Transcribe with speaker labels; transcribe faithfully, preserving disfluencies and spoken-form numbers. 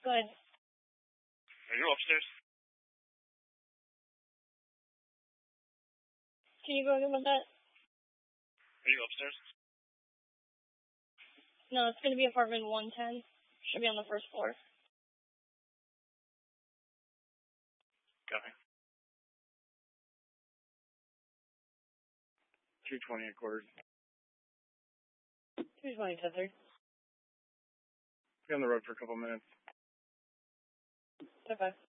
Speaker 1: Good.
Speaker 2: Are you upstairs?
Speaker 1: Can you go get with that?
Speaker 2: Are you upstairs?
Speaker 1: No, it's going to be apartment one ten. Should be on the first floor.
Speaker 2: Copy. two twenty at quarters.
Speaker 1: two twenty, Tether.
Speaker 2: Be on the road for a couple minutes.
Speaker 1: Okay.